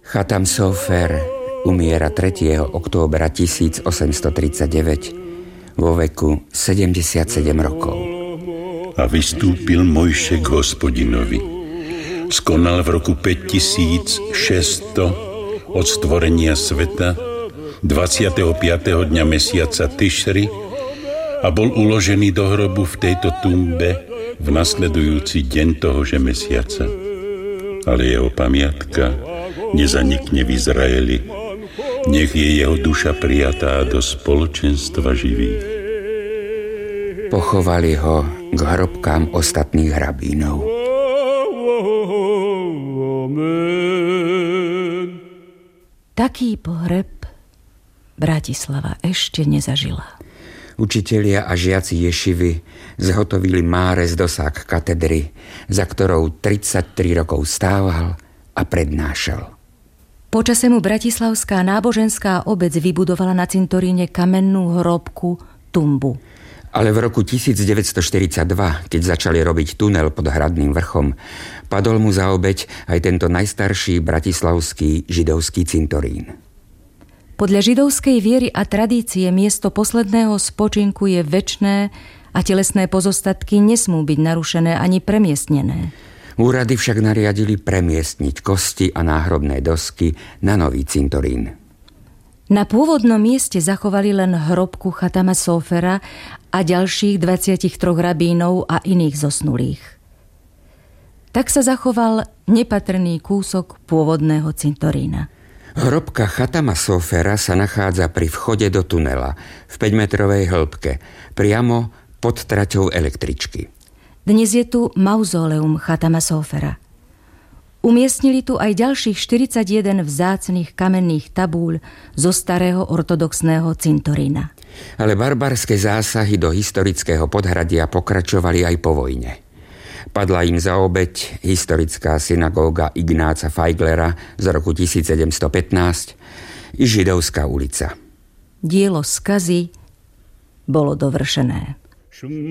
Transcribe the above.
Chatam Sofer umiera 3. októbra 1839 vo veku 77 rokov. A vystúpil Mojše k Hospodinovi. Skonal v roku 5600 od stvorenia sveta 25. dňa mesiaca Tišri a bol uložený do hrobu v tejto tumbe v nasledujúci deň tohože mesiaca. Ale jeho pamiatka nezanikne v Izraeli. Nech je jeho duša prijatá do spoločenstva živých. Pochovali ho k hrobkám ostatných rabínov. Taký pohreb Bratislava ešte nezažila. Učitelia a žiaci ješivy zhotovili Márez dosák katedry, za ktorou 33 rokov stával a prednášal. Počase mu bratislavská náboženská obec vybudovala na cintoríne kamennú hrobku Tumbu. Ale v roku 1942, keď začali robiť tunel pod Hradným vrchom, padol mu za obeť aj tento najstarší bratislavský židovský cintorín. Podľa židovskej viery a tradície miesto posledného spočinku je večné a telesné pozostatky nesmú byť narušené ani premiestnené. Úrady však nariadili premiestniť kosti a náhrobné dosky na nový cintorín. Na pôvodnom mieste zachovali len hrobku Chatama Sofera a ďalších 23 rabínov a iných zosnulých. Tak sa zachoval nepatrný kúsok pôvodného cintorína. Hrobka Chatama Sofera sa nachádza pri vchode do tunela v 5-metrovej hĺbke, priamo pod traťou električky. Dnes je tu mauzóleum Chatama Sofera. Umiestnili tu aj ďalších 41 vzácnych kamenných tabúľ zo starého ortodoxného cintorína. Ale barbarské zásahy do historického Podhradia pokračovali aj po vojne. Padla im za obeť historická synagóga Ignáca Feiglera z roku 1715 i Židovská ulica. Dielo skazy bolo dovršené.